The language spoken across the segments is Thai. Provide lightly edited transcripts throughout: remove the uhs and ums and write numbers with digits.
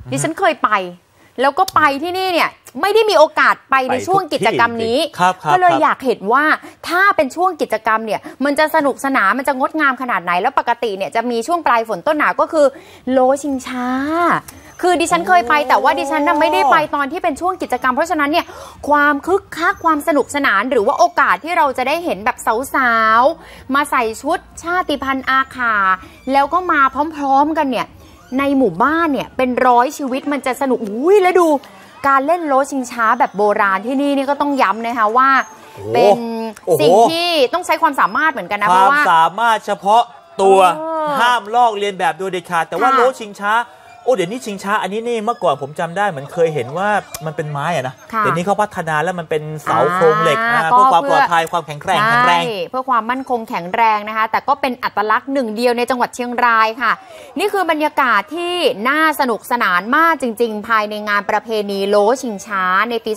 ดิฉันเคยไปแล้วก็ไปที่นี่เนี่ยไม่ได้มีโอกาสไปในช่วงกิจกรรมนี้ก็เลยอยากเห็นว่าถ้าเป็นช่วงกิจกรรมเนี่ยมันจะสนุกสนานมันจะงดงามขนาดไหนแล้วปกติเนี่ยจะมีช่วงปลายฝนต้นหนาวก็คือโลชิงช้าคือดิฉันเคยไปแต่ว่าดิฉันน่ะไม่ได้ไปตอนที่เป็นช่วงกิจกรรมเพราะฉะนั้นเนี่ยความคึกคักความสนุกสนานหรือว่าโอกาสที่เราจะได้เห็นแบบสาวๆมาใส่ชุดชาติพันธุ์อาขาแล้วก็มาพร้อมๆกันเนี่ยในหมู่บ้านเนี่ยเป็นร้อยชีวิตมันจะสนุกแล้วดูการเล่นโลชิงช้าแบบโบราณที่นี่ก็ต้องย้ำนะคะว่าเป็นสิ่งที่ต้องใช้ความสามารถเหมือนกันนะเพราะว่าความสามารถเฉพาะตัวห้ามลอกเลียนแบบโดยเด็ดขาดแต่ว่าโลชิงช้าเดี๋ยวนี้ชิงช้าอันนี้นี่เมื่อก่อนผมจำได้เหมือนเคยเห็นว่ามันเป็นไม้อะนะเดี๋ยวนี้เขาพัฒนาแล้วมันเป็นเสาโครงเหล็กเพื่อความปลอดภัยความแข็งแรงเพื่อความมั่นคงแข็งแรงนะคะแต่ก็เป็นอัตลักษณ์หนึ่งเดียวในจังหวัดเชียงรายค่ะนี่คือบรรยากาศที่น่าสนุกสนานมากจริงๆภายในงานประเพณีโลชิงช้าในปี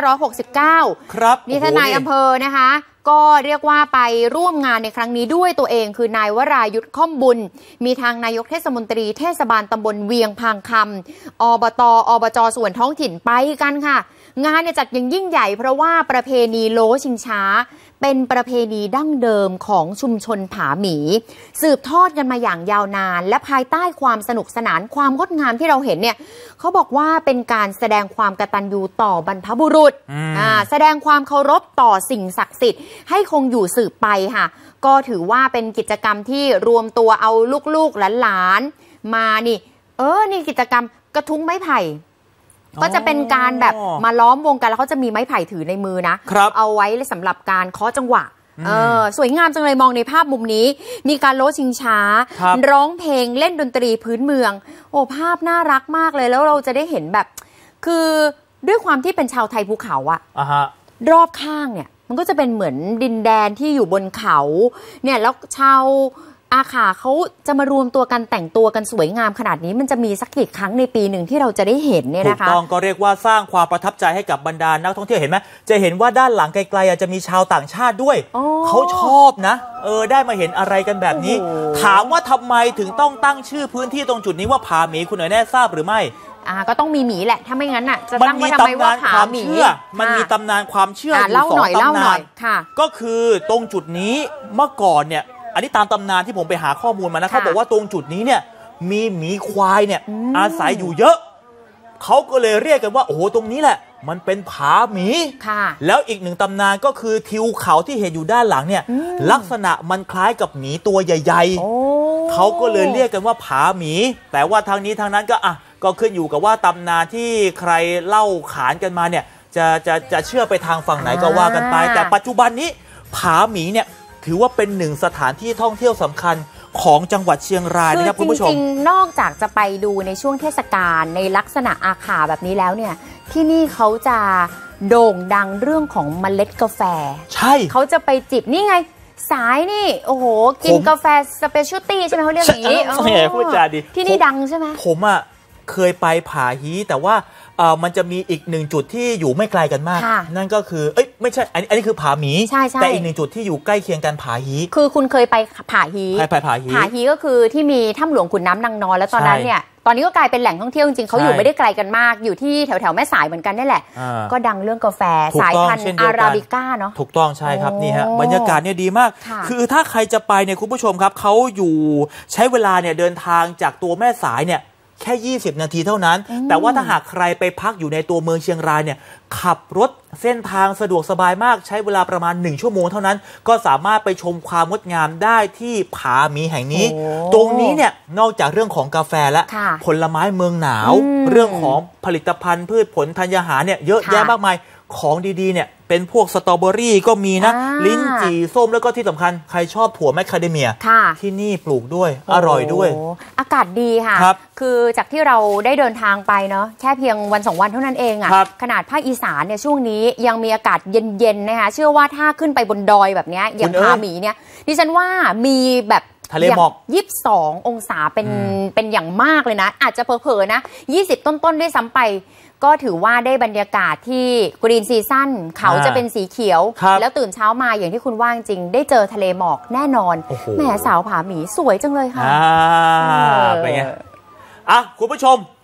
2569 ครับนี่ทนายอำเภอนะคะก็เรียกว่าไปร่วมงานในครั้งนี้ด้วยตัวเองคือนายวรายุทธค่อมบุญมีทางนายกเทศมนตรีเทศบาลตำบลเวียงพางคำอบจส่วนท้องถิ่นไปกันค่ะงานเนี่ยจัดอย่างยิ่งใหญ่เพราะว่าประเพณีโลชิงช้าเป็นประเพณีดั้งเดิมของชุมชนผาหมีสืบทอดกันมาอย่างยาวนานและภายใต้ความสนุกสนานความงดงามที่เราเห็นเนี่ยเขาบอกว่าเป็นการแสดงความกตัญญูต่อบรรพบุรุษแสดงความเคารพต่อสิ่งศักดิ์สิทธิ์ให้คงอยู่สืบไปค่ะก็ถือว่าเป็นกิจกรรมที่รวมตัวเอาลูกๆหลานๆมานี่กิจกรรมกระทุ้งไม้ไผ่ก็จะเป็นการแบบมาล้อมวงกันแล้วเขาจะมีไม้ไผ่ถือในมือนะเอาไว้สำหรับการเคาะจังหวะสวยงามจังเลยมองในภาพมุมนี้มีการโลชิงช้าร้องเพลงเล่นดนตรีพื้นเมืองภาพน่ารักมากเลยแล้วเราจะได้เห็นแบบคือด้วยความที่เป็นชาวไทยภูเขาอะรอบข้างเนี่ยมันก็จะเป็นเหมือนดินแดนที่อยู่บนเขาเนี่ยแล้วชาวอาขาเขาจะมารวมตัวกันแต่งตัวกันสวยงามขนาดนี้มันจะมีสักกี่ครั้งในปีหนึ่งที่เราจะได้เห็นเนี่ยนะคะถูกต้องก็เรียกว่าสร้างความประทับใจให้กับบรรดานักท่องเที่ยวเห็นไหมจะเห็นว่าด้านหลังไกลๆจะมีชาวต่างชาติด้วยเขาชอบนะได้มาเห็นอะไรกันแบบนี้ถามว่าทำไมถึงต้องตั้งชื่อพื้นที่ตรงจุดนี้ว่าผาหมีคุณหน่อยแน่ทราบหรือไม่ก็ต้องมีหมีแหละถ้าไม่งั้นน่ะจะตั้งไว้ทำไมว่าผาหมีมันมีตำนานความเชื่ออยู่ 2 ตำนานก็คือตรงจุดนี้เมื่อก่อนเนี่ยอันนี้ตามตำนานที่ผมไปหาข้อมูลมานะเขาบอกว่าตรงจุดนี้เนี่ยมีหมีควายเนี่ยอาศัยอยู่เยอะเขาก็เลยเรียกกันว่าโอ้โหตรงนี้แหละมันเป็นผาหมีแล้วอีกหนึ่งตำนานก็คือทิวเขาที่เห็นอยู่ด้านหลังเนี่ยลักษณะมันคล้ายกับหมีตัวใหญ่ๆเขาก็เลยเรียกกันว่าผาหมีแต่ว่าทางนี้ทางนั้นก็ขึ้นอยู่กับว่าตำนานที่ใครเล่าขานกันมาเนี่ยจะเชื่อไปทางฝั่งไหนก็ว่ากันไปแต่ปัจจุบันนี้ผาหมีเนี่ยถือว่าเป็นหนึ่งสถานที่ท่องเที่ยวสำคัญของจังหวัดเชียงรายนะครับคุณผู้ชมจริงๆนอกจากจะไปดูในช่วงเทศกาลในลักษณะอาขาแบบนี้แล้วเนี่ยที่นี่เขาจะโด่งดังเรื่องของเมล็ดกาแฟใช่เขาจะไปจิบนี่ไงสายนี่โอ้โหกินกาแฟสเปเชียลตี้ใช่ไหมเขาเรียกอย่างนี้พูดจาดีที่นี่ดังใช่ไหมผมเคยไปผาฮีแต่ว่ามันจะมีอีกหนึ่งจุดที่อยู่ไม่ไกลกันมากนั่นก็คือไม่ใช่อันนี้คือผาหมีแต่อีกหนึ่งจุดที่อยู่ใกล้เคียงกันผาฮีคือคุณเคยไปผาฮีผาฮีก็คือที่มีถ้ำหลวงขุนน้ำนางนอนแล้วตอนนั้นเนี่ยตอนนี้ก็กลายเป็นแหล่งท่องเที่ยวจริงๆเขาอยู่ไม่ได้ไกลกันมากอยู่ที่แถวแม่สายเหมือนกันนี่แหละก็ดังเรื่องกาแฟสายพันธุ์อาราบิก้าเนาะถูกต้องใช่ครับนี่ฮะบรรยากาศเนี่ยดีมากคือถ้าใครจะไปเนี่ยคุณผู้ชมครับเขาอยู่ใช้เวลาเนี่ยเดินทางจากตัวแม่สายเนี่ยแค่20 นาทีเท่านั้นแต่ว่าถ้าหากใครไปพักอยู่ในตัวเมืองเชียงรายเนี่ยขับรถเส้นทางสะดวกสบายมากใช้เวลาประมาณ1 ชั่วโมงเท่านั้นก็สามารถไปชมความงดงามได้ที่ผาหมีแห่งนี้ตรงนี้เนี่ยนอกจากเรื่องของกาแฟและผลไม้เมืองหนาวเรื่องของผลิตภัณฑ์พืชผลธัญญาหารเนี่ยเยอะแยะมากมายของดีๆเนี่ยเป็นพวกสตรอเบอรี่ก็มีนะลิ้นจี่ส้มแล้วก็ที่สำคัญใครชอบถั่วแมคคาเดเมียที่นี่ปลูกด้วยอร่อยด้วยอากาศดีค่ะคือจากที่เราได้เดินทางไปเนาะแค่เพียงวัน2 วันเท่านั้นเองขนาดภาคอีสานเนี่ยช่วงนี้ยังมีอากาศเย็นๆนะคะเชื่อว่าถ้าขึ้นไปบนดอยแบบนี้อย่างผาหมีเนี่ยดิฉันว่ามีแบบทะเลหมอก 22 องศาเป็นอย่างมากเลยนะอาจจะเผลอๆนะ20 ต้นๆด้วยซ้ำไปก็ถือว่าได้บรรยากาศที่กรีนซีซั่นเขาจะเป็นสีเขียวแล้วตื่นเช้ามาอย่างที่คุณว่าจริงได้เจอทะเลหมอกแน่นอนแหมสาวผาหมีสวยจังเลยค่ะเป็นไงคุณผู้ชม